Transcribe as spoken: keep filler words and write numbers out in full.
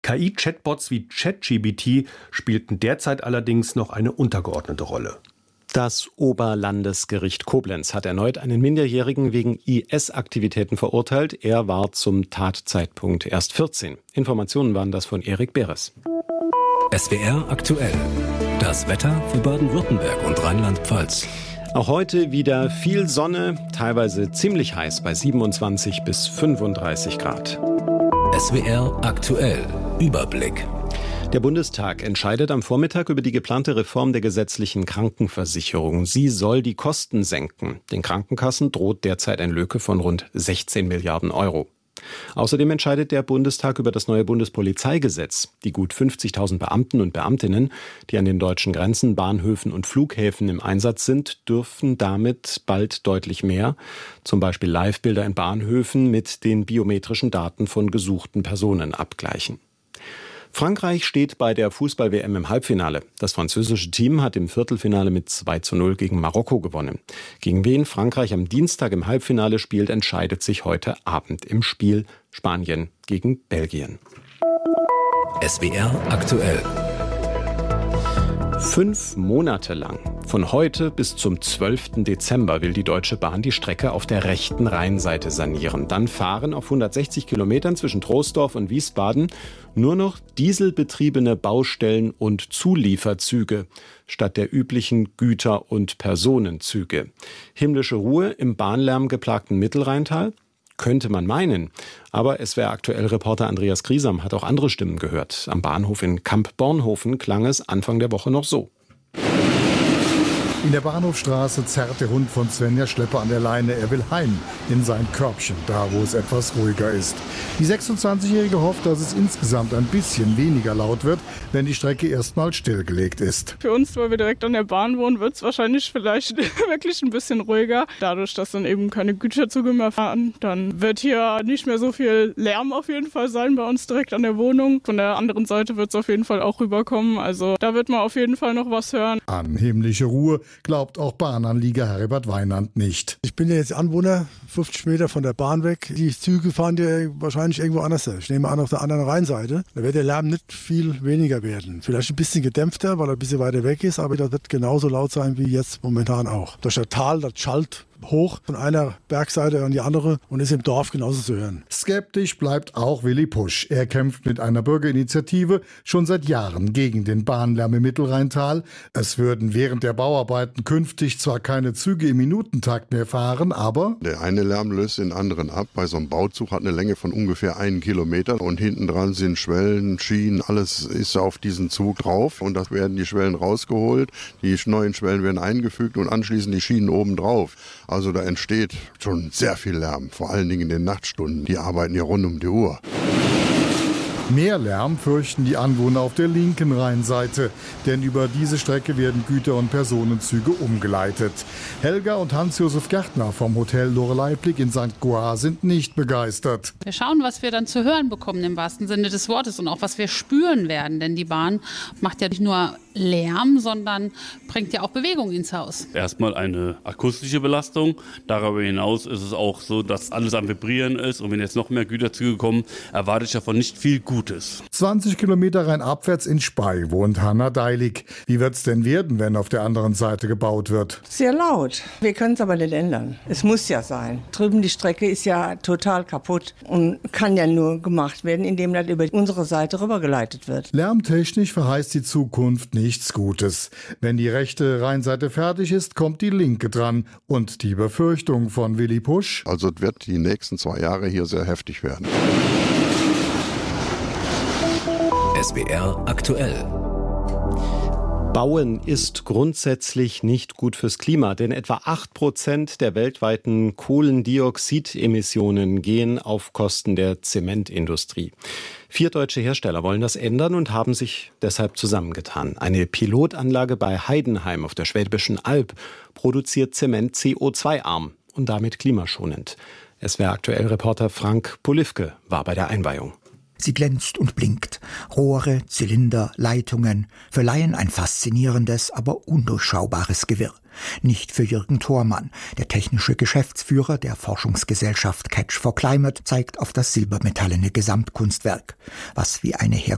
K I-Chatbots wie ChatGPT spielten derzeit allerdings noch eine untergeordnete Rolle. Das Oberlandesgericht Koblenz hat erneut einen Minderjährigen wegen I S-Aktivitäten verurteilt. Er war zum Tatzeitpunkt erst vierzehn. Informationen waren das von Erik Beres. S W R aktuell. Das Wetter für Baden-Württemberg und Rheinland-Pfalz. Auch heute wieder viel Sonne, teilweise ziemlich heiß bei siebenundzwanzig bis fünfunddreißig Grad. S W R aktuell. Überblick. Der Bundestag entscheidet am Vormittag über die geplante Reform der gesetzlichen Krankenversicherung. Sie soll die Kosten senken. Den Krankenkassen droht derzeit ein Lücke von rund sechzehn Milliarden Euro. Außerdem entscheidet der Bundestag über das neue Bundespolizeigesetz. Die gut fünfzigtausend Beamten und Beamtinnen, die an den deutschen Grenzen, Bahnhöfen und Flughäfen im Einsatz sind, dürfen damit bald deutlich mehr, zum Beispiel Livebilder in Bahnhöfen mit den biometrischen Daten von gesuchten Personen abgleichen. Frankreich steht bei der Fußball-W M im Halbfinale. Das französische Team hat im Viertelfinale mit zwei zu null gegen Marokko gewonnen. Gegen wen Frankreich am Dienstag im Halbfinale spielt, entscheidet sich heute Abend im Spiel Spanien gegen Belgien. S W R aktuell. Fünf Monate lang, von heute bis zum zwölften Dezember, will die Deutsche Bahn die Strecke auf der rechten Rheinseite sanieren. Dann fahren auf hundertsechzig Kilometern zwischen Troisdorf und Wiesbaden nur noch dieselbetriebene Baustellen- und Zulieferzüge statt der üblichen Güter- und Personenzüge. Himmlische Ruhe im bahnlärmgeplagten Mittelrheintal? Könnte man meinen. Aber S W R Aktuell-Reporter Andreas Griesam hat auch andere Stimmen gehört. Am Bahnhof in Kamp-Bornhofen klang es Anfang der Woche noch so. In der Bahnhofstraße zerrt der Hund von Svenja Schlepper an der Leine. Er will heim in sein Körbchen, da wo es etwas ruhiger ist. Die sechsundzwanzigjährige hofft, dass es insgesamt ein bisschen weniger laut wird, wenn die Strecke erstmal stillgelegt ist. Für uns, weil wir direkt an der Bahn wohnen, wird es wahrscheinlich vielleicht wirklich ein bisschen ruhiger. Dadurch, dass dann eben keine Güterzüge mehr fahren, dann wird hier nicht mehr so viel Lärm auf jeden Fall sein bei uns direkt an der Wohnung. Von der anderen Seite wird es auf jeden Fall auch rüberkommen. Also da wird man auf jeden Fall noch was hören. An himmlische Ruhe glaubt auch Bahnanlieger Herbert Weinand nicht. Ich bin ja jetzt Anwohner, fünfzig Meter von der Bahn weg. Die Züge fahren ja wahrscheinlich irgendwo anders. Ich nehme an, auf der anderen Rheinseite. Da wird der Lärm nicht viel weniger werden. Vielleicht ein bisschen gedämpfter, weil er ein bisschen weiter weg ist, aber das wird genauso laut sein wie jetzt momentan auch. Durch das Tal, das schallt hoch von einer Bergseite an die andere und ist im Dorf genauso zu hören. Skeptisch bleibt auch Willi Pusch. Er kämpft mit einer Bürgerinitiative schon seit Jahren gegen den Bahnlärm im Mittelrheintal. Es würden während der Bauarbeiten künftig zwar keine Züge im Minutentakt mehr fahren, aber der eine Lärm löst den anderen ab. Bei so einem Bauzug hat eine Länge von ungefähr einen Kilometer und hinten dran sind Schwellen, Schienen, alles ist auf diesen Zug drauf und da werden die Schwellen rausgeholt, die neuen Schwellen werden eingefügt und anschließend die Schienen oben drauf. Also da entsteht schon sehr viel Lärm, vor allen Dingen in den Nachtstunden. Die arbeiten ja rund um die Uhr. Mehr Lärm fürchten die Anwohner auf der linken Rheinseite, denn über diese Strecke werden Güter- und Personenzüge umgeleitet. Helga und Hans-Josef Gärtner vom Hotel Loreleyblick in Sankt Goar sind nicht begeistert. Wir schauen, was wir dann zu hören bekommen im wahrsten Sinne des Wortes und auch was wir spüren werden, denn die Bahn macht ja nicht nur Lärm, sondern bringt ja auch Bewegung ins Haus. Erstmal eine akustische Belastung. Darüber hinaus ist es auch so, dass alles am Vibrieren ist und wenn jetzt noch mehr Güterzüge kommen, erwarte ich davon nicht viel Gutes. zwanzig Kilometer rheinabwärts in Spey wohnt Hanna Deilig. Wie wird's denn werden, wenn auf der anderen Seite gebaut wird? Sehr laut. Wir können es aber nicht ändern. Es muss ja sein. Drüben die Strecke ist ja total kaputt und kann ja nur gemacht werden, indem das über unsere Seite rübergeleitet wird. Lärmtechnisch verheißt die Zukunft nichts Gutes. Wenn die rechte Rheinseite fertig ist, kommt die linke dran. Und die Befürchtung von Willi Pusch? Also es wird die nächsten zwei Jahre hier sehr heftig werden. S W R aktuell. Bauen ist grundsätzlich nicht gut fürs Klima, denn etwa acht Prozent der weltweiten Kohlendioxidemissionen gehen auf Kosten der Zementindustrie. Vier deutsche Hersteller wollen das ändern und haben sich deshalb zusammengetan. Eine Pilotanlage bei Heidenheim auf der Schwäbischen Alb produziert Zement C O zwei arm und damit klimaschonend. S W R Aktuell-Reporter Frank Polifke war bei der Einweihung. Sie glänzt und blinkt. Rohre, Zylinder, Leitungen verleihen ein faszinierendes, aber undurchschaubares Gewirr. Nicht für Jürgen Thormann. Der technische Geschäftsführer der Forschungsgesellschaft Catch for Climate zeigt auf das silbermetallene Gesamtkunstwerk, was wie eine